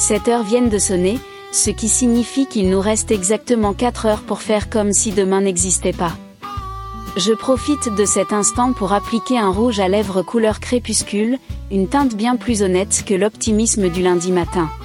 7 heures viennent de sonner, ce qui signifie qu'il nous reste exactement 4 heures pour faire comme si demain n'existait pas. Je profite de cet instant pour appliquer un rouge à lèvres couleur crépuscule, une teinte bien plus honnête que l'optimisme du lundi matin.